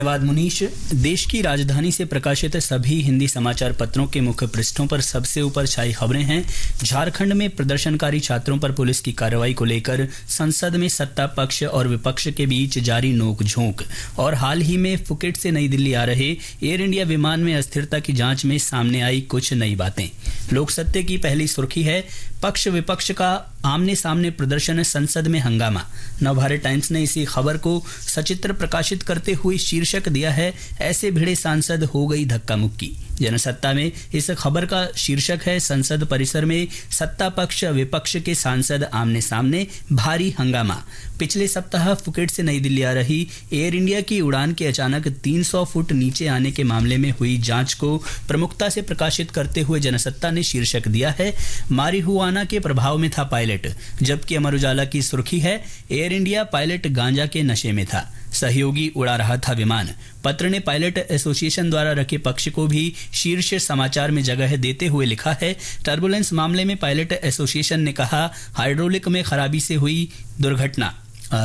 धन्यवाद मुनीश। देश की राजधानी से प्रकाशित सभी हिंदी समाचार पत्रों के मुख्य पृष्ठों पर सबसे ऊपर छाई खबरें हैं। झारखंड में प्रदर्शनकारी छात्रों पर पुलिस की कार्रवाई को लेकर संसद में सत्ता पक्ष और विपक्ष के बीच जारी नोकझोंक और हाल ही में फुकेट से नई दिल्ली आ रहे एयर इंडिया विमान में अस्थिरता की जांच में सामने आई कुछ नई बातें। लोकसत्ता की पहली सुर्खी है, पक्ष विपक्ष का आमने सामने प्रदर्शन, संसद में हंगामा। नवभारत टाइम्स ने इसी खबर को सचित्र प्रकाशित करते हुए शीर्षक दिया है, ऐसे भिड़े सांसद हो गई धक्का मुक्की। जनसत्ता में इस खबर का शीर्षक है, संसद परिसर में सत्ता पक्ष विपक्ष के सांसद आमने सामने, भारी हंगामा। पिछले सप्ताह फुकेट से नई दिल्ली आ रही एयर इंडिया की उड़ान के अचानक 300 फुट नीचे आने के मामले में हुई जांच को प्रमुखता से प्रकाशित करते हुए जनसत्ता ने शीर्षक दिया है, मारिहुआना के प्रभाव में था पायलट। जबकि अमर उजाला की सुर्खी है, एयर इंडिया पायलट गांजा के नशे में था, सहयोगी उड़ा रहा था विमान। पत्र ने पायलट एसोसिएशन द्वारा रखे पक्ष को भी शीर्ष समाचार में जगह देते हुए लिखा है, टर्बुलेंस मामले में पायलट एसोसिएशन ने कहा, हाइड्रोलिक में खराबी से हुई घटना।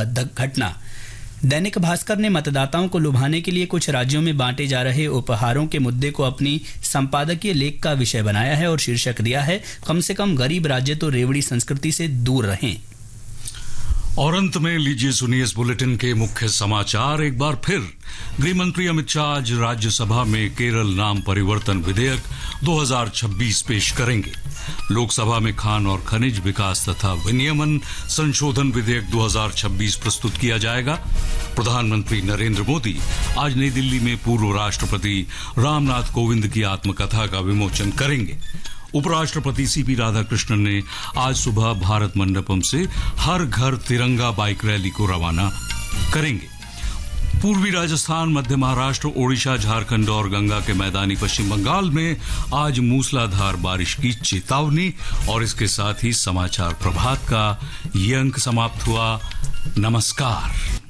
दैनिक भास्कर ने मतदाताओं को लुभाने के लिए कुछ राज्यों में बांटे जा रहे उपहारों के मुद्दे को अपनी संपादकीय लेख का विषय बनाया है और शीर्षक दिया है, कम से कम गरीब राज्य तो रेवड़ी संस्कृति से दूर रहें। और अंत में लीजिए सुनिए इस बुलेटिन के मुख्य समाचार एक बार फिर। गृह मंत्री अमित शाह आज राज्यसभा में केरल नाम परिवर्तन विधेयक 2026 पेश करेंगे। लोकसभा में खान और खनिज विकास तथा विनियमन संशोधन विधेयक 2026 प्रस्तुत किया जाएगा। प्रधानमंत्री नरेंद्र मोदी आज नई दिल्ली में पूर्व राष्ट्रपति रामनाथ कोविंद की आत्मकथा का विमोचन करेंगे। उपराष्ट्रपति सीपी राधाकृष्णन ने आज सुबह भारत मंडपम से हर घर तिरंगा बाइक रैली को रवाना करेंगे। पूर्वी राजस्थान, मध्य महाराष्ट्र, ओडिशा, झारखंड और गंगा के मैदानी पश्चिम बंगाल में आज मूसलाधार बारिश की चेतावनी। और इसके साथ ही समाचार प्रभात का ये अंक समाप्त हुआ। नमस्कार।